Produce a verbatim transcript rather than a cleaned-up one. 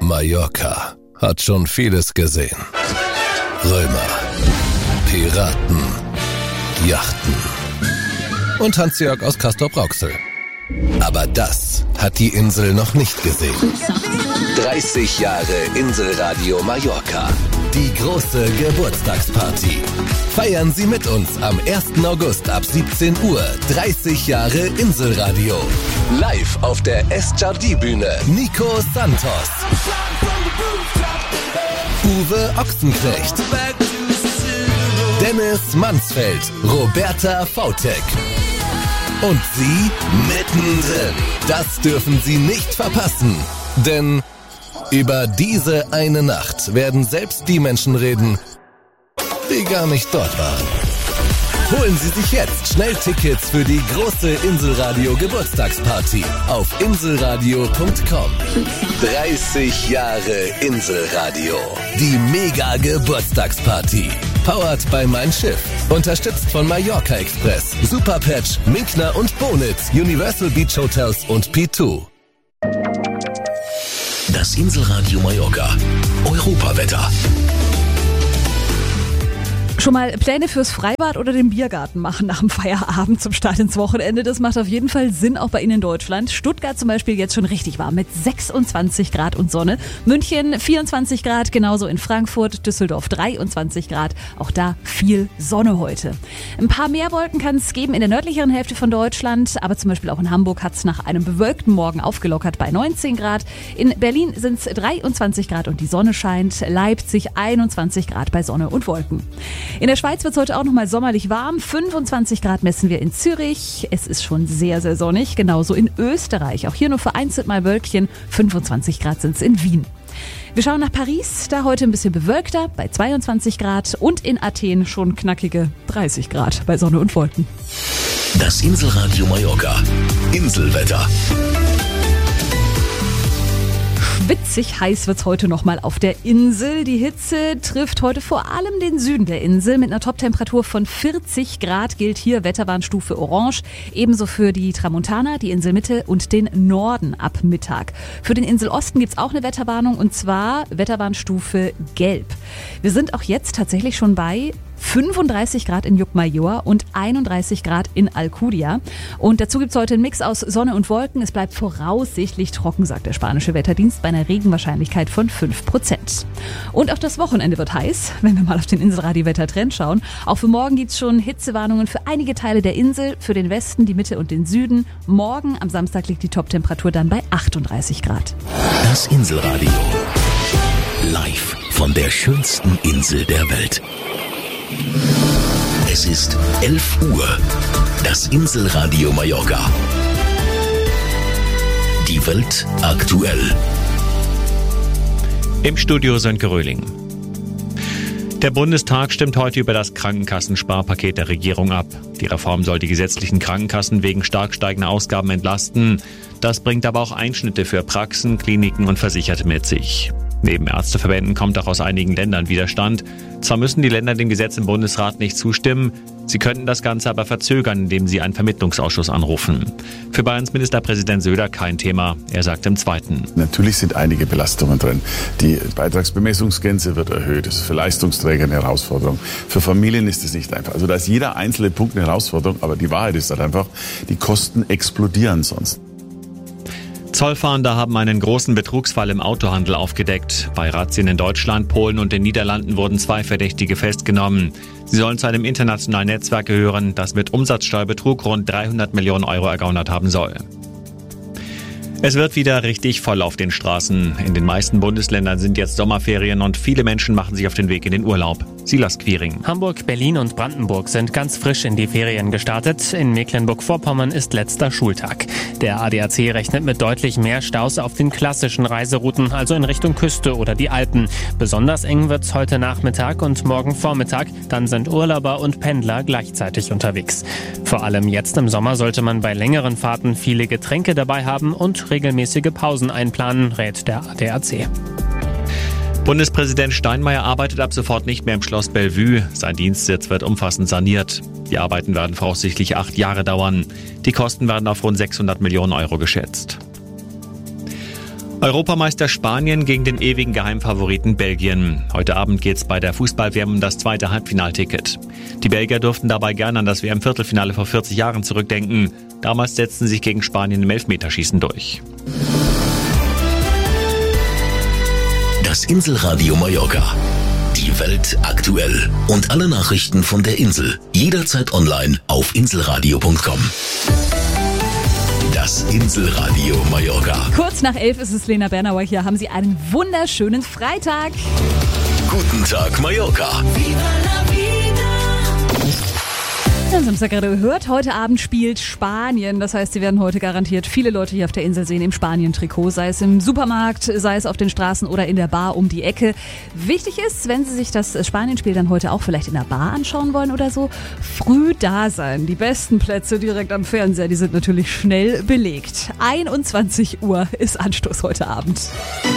Mallorca hat schon vieles gesehen. Römer, Piraten, Yachten und Hans-Jörg aus Castrop-Rauxel. Aber das hat die Insel noch nicht gesehen. dreißig Jahre Inselradio Mallorca. Die große Geburtstagsparty. Feiern Sie mit uns am ersten August ab siebzehn Uhr. dreißig Jahre Inselradio. Live auf der Es-Jardi-Bühne. Nico Santos. Uwe Ochsenknecht. Dennis Mansfeld. Roberta Vautek. Und Sie mittendrin. Das dürfen Sie nicht verpassen. Denn über diese eine Nacht werden selbst die Menschen reden, die gar nicht dort waren. Holen Sie sich jetzt schnell Tickets für die große Inselradio Geburtstagsparty auf inselradio punkt com. dreißig Jahre Inselradio. Die mega Geburtstagsparty. Powered by Mein Schiff. Unterstützt von Mallorca Express, Superpatch, Minkner und Bonitz, Universal Beach Hotels und P zwei. Das Inselradio Mallorca. Europawetter. Schon mal Pläne fürs Freibad oder den Biergarten machen nach dem Feierabend zum Start ins Wochenende. Das macht auf jeden Fall Sinn, auch bei Ihnen in Deutschland. Stuttgart zum Beispiel jetzt schon richtig warm mit sechsundzwanzig Grad und Sonne. München vierundzwanzig Grad, genauso in Frankfurt, Düsseldorf dreiundzwanzig Grad. Auch da viel Sonne heute. Ein paar mehr Wolken kann es geben in der nördlicheren Hälfte von Deutschland. Aber zum Beispiel auch in Hamburg hat es nach einem bewölkten Morgen aufgelockert bei neunzehn Grad. In Berlin sind es dreiundzwanzig Grad und die Sonne scheint. Leipzig einundzwanzig Grad bei Sonne und Wolken. In der Schweiz wird es heute auch nochmal sommerlich warm. fünfundzwanzig Grad messen wir in Zürich. Es ist schon sehr, sehr sonnig. Genauso in Österreich. Auch hier nur vereinzelt mal Wölkchen. fünfundzwanzig Grad sind es in Wien. Wir schauen nach Paris. Da heute ein bisschen bewölkter bei zweiundzwanzig Grad. Und in Athen schon knackige dreißig Grad bei Sonne und Wolken. Das Inselradio Mallorca. Inselwetter. Witzig heiß wird's heute nochmal auf der Insel. Die Hitze trifft heute vor allem den Süden der Insel. Mit einer Toptemperatur von vierzig Grad gilt hier Wetterwarnstufe Orange. Ebenso für die Tramontana, die Inselmitte und den Norden ab Mittag. Für den Inselosten gibt's auch eine Wetterwarnung und zwar Wetterwarnstufe Gelb. Wir sind auch jetzt tatsächlich schon bei fünfunddreißig Grad in Llucmajor und einunddreißig Grad in Alcudia. Und dazu gibt's heute einen Mix aus Sonne und Wolken. Es bleibt voraussichtlich trocken, sagt der spanische Wetterdienst, bei einer Regenwahrscheinlichkeit von fünf Prozent. Und auch das Wochenende wird heiß, wenn wir mal auf den Inselradio-Wettertrend schauen. Auch für morgen gibt's schon Hitzewarnungen für einige Teile der Insel, für den Westen, die Mitte und den Süden. Morgen am Samstag liegt die Toptemperatur dann bei achtunddreißig Grad. Das Inselradio. Live von der schönsten Insel der Welt. Es ist elf Uhr. Das Inselradio Mallorca. Die Welt aktuell. Im Studio Sönke Röhling. Der Bundestag stimmt heute über das Krankenkassensparpaket der Regierung ab. Die Reform soll die gesetzlichen Krankenkassen wegen stark steigender Ausgaben entlasten. Das bringt aber auch Einschnitte für Praxen, Kliniken und Versicherte mit sich. Neben Ärzteverbänden kommt auch aus einigen Ländern Widerstand. Zwar müssen die Länder dem Gesetz im Bundesrat nicht zustimmen, sie könnten das Ganze aber verzögern, indem sie einen Vermittlungsausschuss anrufen. Für Bayerns Ministerpräsident Söder kein Thema. Er sagt im Zweiten. Natürlich sind einige Belastungen drin. Die Beitragsbemessungsgrenze wird erhöht. Das ist für Leistungsträger eine Herausforderung. Für Familien ist es nicht einfach. Also da ist jeder einzelne Punkt eine Herausforderung, aber die Wahrheit ist halt einfach, die Kosten explodieren sonst. Zollfahnder haben einen großen Betrugsfall im Autohandel aufgedeckt. Bei Razzien in Deutschland, Polen und den Niederlanden wurden zwei Verdächtige festgenommen. Sie sollen zu einem internationalen Netzwerk gehören, das mit Umsatzsteuerbetrug rund dreihundert Millionen Euro ergaunert haben soll. Es wird wieder richtig voll auf den Straßen. In den meisten Bundesländern sind jetzt Sommerferien und viele Menschen machen sich auf den Weg in den Urlaub. Silas Quiring. Hamburg, Berlin und Brandenburg sind ganz frisch in die Ferien gestartet. In Mecklenburg-Vorpommern ist letzter Schultag. Der A D A C rechnet mit deutlich mehr Staus auf den klassischen Reiserouten, also in Richtung Küste oder die Alpen. Besonders eng wird's heute Nachmittag und morgen Vormittag. Dann sind Urlauber und Pendler gleichzeitig unterwegs. Vor allem jetzt im Sommer sollte man bei längeren Fahrten viele Getränke dabei haben und regelmäßige Pausen einplanen, rät der A D A C. Bundespräsident Steinmeier arbeitet ab sofort nicht mehr im Schloss Bellevue. Sein Dienstsitz wird umfassend saniert. Die Arbeiten werden voraussichtlich acht Jahre dauern. Die Kosten werden auf rund sechshundert Millionen Euro geschätzt. Europameister Spanien gegen den ewigen Geheimfavoriten Belgien. Heute Abend geht's bei der Fußball-W M um das zweite Halbfinalticket. Die Belgier durften dabei gerne an das W M-Viertelfinale vor vierzig Jahren zurückdenken. Damals setzten sie sich gegen Spanien im Elfmeterschießen durch. Das Inselradio Mallorca. Die Welt aktuell. Und alle Nachrichten von der Insel. Jederzeit online auf inselradio punkt com. Das Inselradio Mallorca. Kurz nach elf ist es Lena Bernauer hier. Haben Sie einen wunderschönen Freitag. Guten Tag, Mallorca. Sie haben es ja gerade gehört, heute Abend spielt Spanien. Das heißt, Sie werden heute garantiert viele Leute hier auf der Insel sehen im Spanien-Trikot. Sei es im Supermarkt, sei es auf den Straßen oder in der Bar um die Ecke. Wichtig ist, wenn Sie sich das Spanien-Spiel dann heute auch vielleicht in der Bar anschauen wollen oder so, früh da sein. Die besten Plätze direkt am Fernseher, die sind natürlich schnell belegt. einundzwanzig Uhr ist Anstoß heute Abend.